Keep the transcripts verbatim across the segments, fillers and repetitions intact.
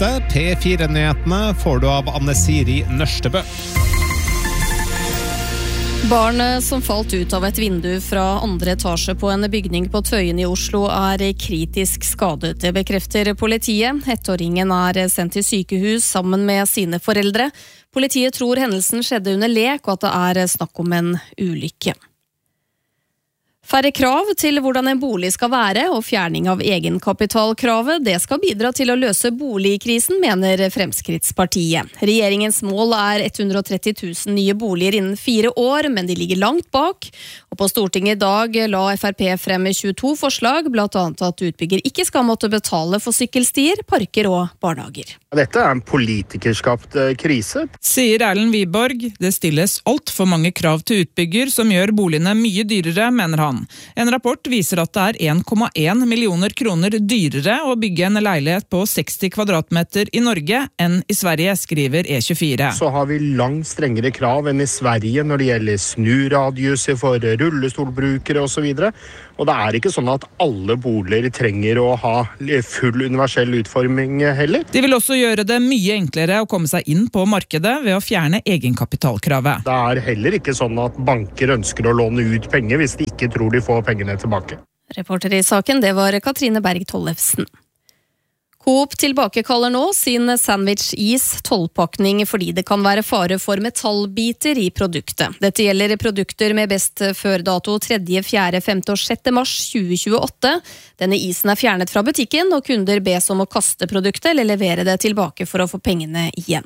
Dette P fire-nyhetene får du av Anne Siri Nørstebø. Barnet som falt ut av et vindu fra andre etasje på en bygning på Tøyen i Oslo er kritisk skadet. Det bekrefter politiet. Ettåringen er sendt til sykehus sammen med sine foreldre. Politiet tror hendelsen skjedde under lek og at det er snakk om en ulykke. Færre krav til hvordan en bolig skal være og fjerning av egenkapitalkravet, det skal bidra til å løse boligkrisen, mener Fremskrittspartiet. Regjeringens mål er hundre og tretti tusen nye boliger innen fire år, men de ligger langt bak. Og på Stortinget i dag la F R P frem tjueto forslag, blant annet at utbygger ikke skal måtte betale for sykkelstier, parker og barnehager. Dette er en politikerskapt krise. Sier Erlend Wiborg. Det stilles alt for mange krav til utbygger som gjør boligene mye dyrere, mener han. En rapport viser at det er en komma en millioner kroner dyrere å bygge en leilighet på seksti kvadratmeter i Norge enn i Sverige, skriver E tjuefire. Så har vi langt strengere krav enn i Sverige når det gjelder snuradiuser for rullestolbrukere og så videre. Og det er ikke sånn at alle boliger trenger å ha full universell utforming heller. De vil også gjøre det mye enklere å komme seg inn på markedet ved å fjerne egenkapitalkravet. Det er heller ikke sånn at banker ønsker å låne ut penger hvis de ikke tror de får pengene tilbake. Reporter i saken, det var Katrine Berg Tollefsen. Coop tilbakekaller nå sin sandwich-is tollpakning fordi det kan være fare for metallbiter i produktet. Dette gjelder produkter med best før-dato tredje, fjerde, femte og sjette mars tjue tjueåtte. Denne isen er fjernet fra butikken, og kunder bes om å kaste produktet eller levere det tilbake for å få pengene igjen.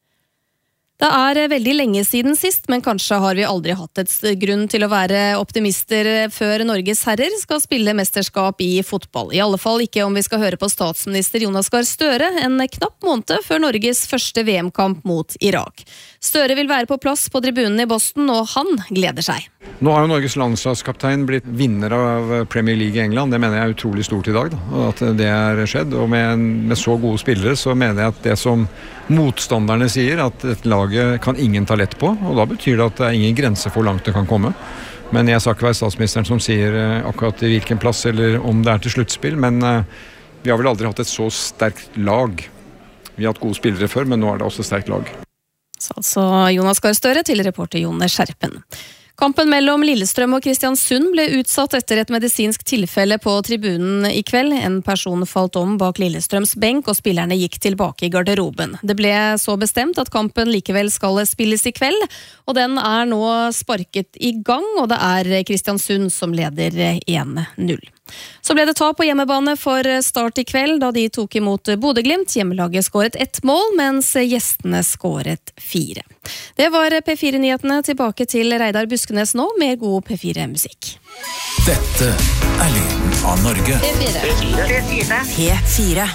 Det er veldig lenge siden sist, men kanskje har vi aldri hatt et grunn til å være optimister før Norges herrer skal spille mesterskap i fotball. I alle fall ikke om vi skal høre på statsminister Jonas Gahr Støre en knapp måned før Norges første V M-kamp mot Irak. Støre vil være på plass på tribunen i Boston, og han gleder seg. Nå har jo Norges landslagskaptein blitt vinner av Premier League i England. Det mener jeg er utrolig stort i dag, da, at det er skjedd. Og med, med så gode spillere så mener jeg at det som motstanderne sier, at et laget kan ingen ta lett på, og da betyr det at det er ingen grense for hvor langt det kan komme. Men jeg skal ikke være statsministeren som sier akkurat i hvilken plass eller om det er til sluttspill, men vi har vel aldri hatt et så sterkt lag. Vi har hatt gode spillere før, men nå er det også et sterkt lag. Så altså Jonas Gahr Støre til reporter Jonne Skjerpen. Kampen mellom Lillestrøm og Kristiansund ble utsatt etter et medisinsk tilfelle på tribunen i kveld. En person falt om bak Lillestrøms benk, og spillerne gikk tilbake i garderoben. Det ble så bestemt at kampen likevel skal spilles i kveld, og den er nå sparket i gang, og det er Kristiansund som leder én null. Så ble det tap på hjemmebane for Start i kveld, da de tok imot Bodø-Glimt. Hjemmelaget skåret ett mål, mens gjestene skåret fire. Det var P fire-nyhetene. Tilbake til Reidar Buskenes nå, med god P fire-musikk. Dette er lyden av Norge. P fire. P fire. P fire.